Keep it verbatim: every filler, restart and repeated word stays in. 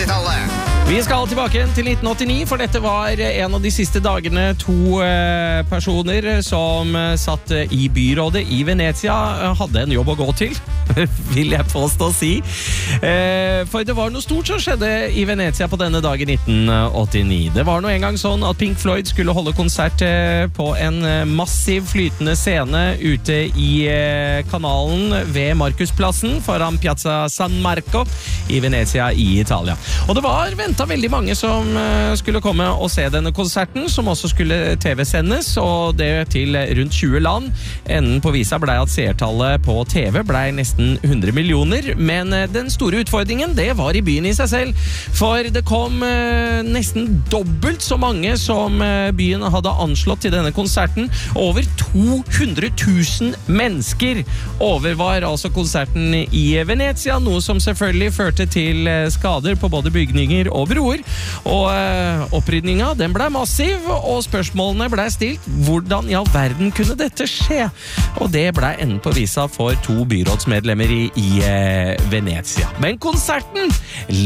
åttitallet. Vi skal tilbake til nitten åttini, for dette var en av de siste dagene to eh, personer som eh, satt i byrådet i Venezia eh, hadde en jobb å gå til, vil jeg påstå å si. Eh, for det var noe stort som skjedde i Venezia på denne dagen nitten åttini. Det var nå en gang sånn at Pink Floyd skulle holde konsert eh, på en eh, massiv flytende scene ute i eh, kanalen ved Markusplassen foran Piazza San Marco i Venezia i Italia. Og det var ventet veldig mange som skulle komme og se denne konserten, som også skulle T V-sendes, og det til rundt tjue land. Enden på visa ble at seertallet på T V ble nesten hundre millioner, men den store utfordringen, det var i byen i seg selv, for det kom nesten dobbelt så mange som byen hadde anslått til denne konserten. Over to hundre tusen mennesker overvar altså konserten i Venezia, noe som selvfølgelig førte til skader på både bygninger og broer, og øh, opprydninga den ble massiv, og spørsmålene ble stilt: hvordan i all verden kunne dette skje? Og det ble enden på visa for to byrådsmedlemmer i, i øh, Venezia. Men konserten